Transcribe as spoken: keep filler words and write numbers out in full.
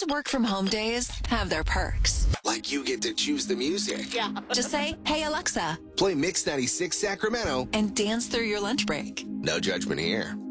These work from home days have their perks. Like you get to choose the music. Yeah. Just say, hey, Alexa. Play Mix ninety-six Sacramento. And dance through your lunch break. No judgment here.